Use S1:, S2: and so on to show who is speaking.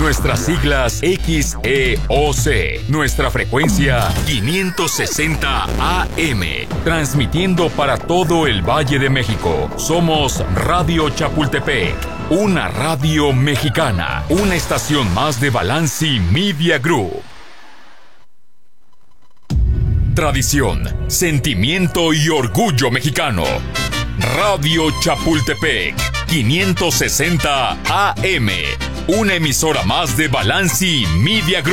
S1: Nuestras siglas XEOC. Nuestra frecuencia 560 AM. Transmitiendo para todo el Valle de México. Somos Radio Chapultepec. Una radio mexicana. Una estación más de Balanci Media Group. Tradición, sentimiento y orgullo mexicano. Radio Chapultepec, 560 AM. Una emisora más de Balanci Media Group.